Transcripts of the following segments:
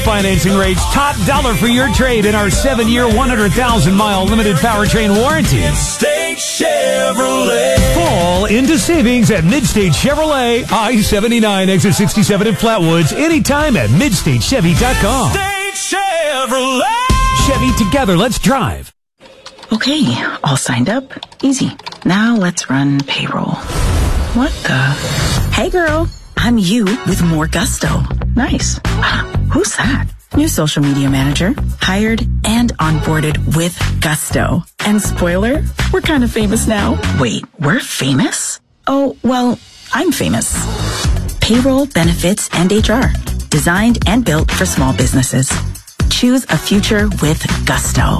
Financing rates, top dollar for your trade in our 7-year, 100,000-mile limited powertrain warranty. Midstate Chevrolet. Fall into savings at Midstate Chevrolet, I-79, exit 67 in Flatwoods, anytime at MidstateChevy.com. Midstate Chevrolet. Chevy, together, let's drive. Okay, all signed up. Easy. Now let's run payroll. What the? Hey girl, I'm you with more gusto. Nice. Who's that? New social media manager. Hired and onboarded with gusto. And spoiler, we're kind of famous now. Wait, we're famous? Oh, well, I'm famous. Payroll, benefits, and HR. Designed and built for small businesses. Choose a future with gusto.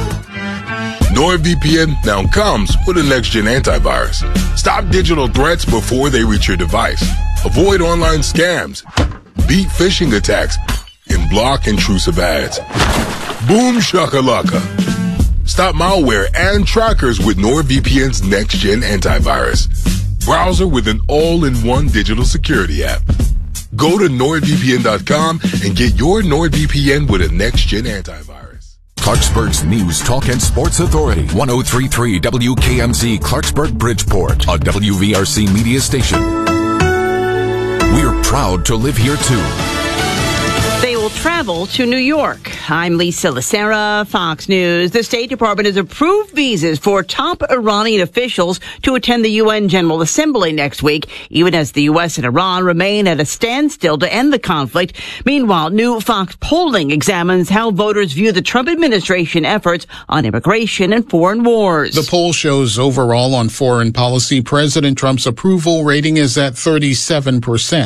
NordVPN now comes with a next-gen antivirus. Stop digital threats before they reach your device. Avoid online scams. Beat phishing attacks. And block intrusive ads. Boom shakalaka. Stop malware and trackers with NordVPN's next-gen antivirus. Browser with an all-in-one digital security app. Go to NordVPN.com and get your NordVPN with a next-gen antivirus. Clarksburg's News, Talk, and Sports Authority. 103.3 WKMZ, Clarksburg, Bridgeport. A WVRC media station. We're proud to live here, too. They will travel to New York. I'm Lisa Lacera, Fox News. The State Department has approved visas for top Iranian officials to attend the UN General Assembly next week, even as the U.S. and Iran remain at a standstill to end the conflict. Meanwhile, new Fox polling examines how voters view the Trump administration efforts on immigration and foreign wars. The poll shows overall on foreign policy, President Trump's approval rating is at 37%.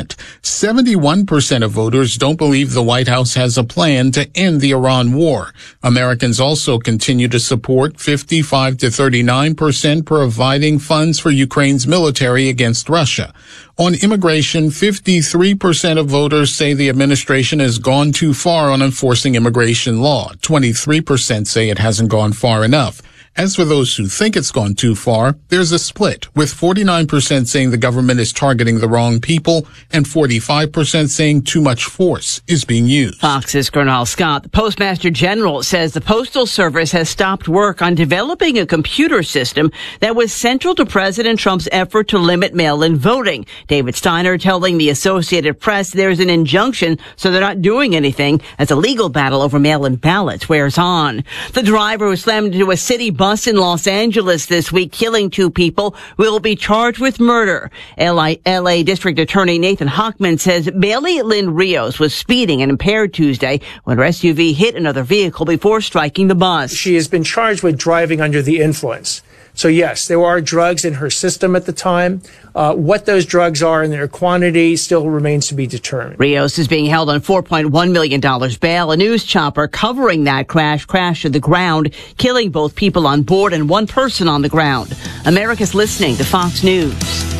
71% of voters don't believe the White House has a plan to end the Iran war. Americans also continue to support 55 to 39% providing funds for Ukraine's military against Russia. On immigration, 53% of voters say the administration has gone too far on enforcing immigration law. 23% say it hasn't gone far enough. As for those who think it's gone too far, there's a split, with 49% saying the government is targeting the wrong people and 45% saying too much force is being used. Fox's Gernal Scott, the Postmaster General, says the Postal Service has stopped work on developing a computer system that was central to President Trump's effort to limit mail-in voting. David Steiner telling the Associated Press there's an injunction, so they're not doing anything as a legal battle over mail-in ballots wears on. The driver who slammed into a city bus in Los Angeles this week, killing 2 people, will be charged with murder. LA District Attorney Nathan Hochman says Bailey Lynn Rios was speeding and impaired Tuesday when her SUV hit another vehicle before striking the bus. She has been charged with driving under the influence. So yes, there are drugs in her system at the time. What those drugs are and their quantity still remains to be determined. Rios is being held on $4.1 million bail. A news chopper covering that crash crashed to the ground, killing both people on board and 1 person on the ground. America's listening to Fox News.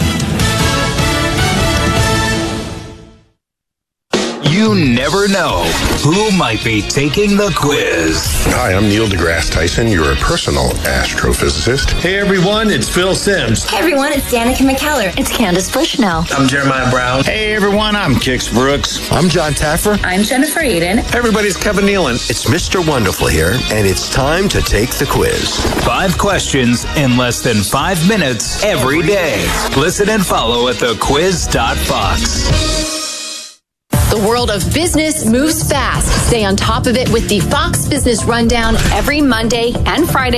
You never know who might be taking the quiz. Hi, I'm Neil deGrasse Tyson, your personal astrophysicist. Hey everyone, it's Phil Sims. Hey everyone, it's Danica McKellar. It's Candace Bushnell. I'm Jeremiah Brown. Hey everyone, I'm Kix Brooks. I'm John Taffer. I'm Jennifer Aiden. Hey everybody, it's Kevin Nealon. It's Mr. Wonderful here, and it's time to take the quiz. 5 questions in less than 5 minutes every day. Listen and follow at thequiz.fox. The world of business moves fast. Stay on top of it with the Fox Business Rundown every Monday and Friday.